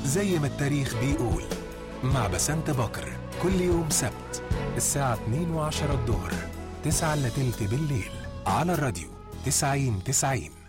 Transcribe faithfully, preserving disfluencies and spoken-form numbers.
زي ما التاريخ بيقول، مع بسنت بكر كل يوم سبت الساعة اتنين وعشرة الظهر، تسعة إلا تلت بالليل، على الراديو تسعين تسعين.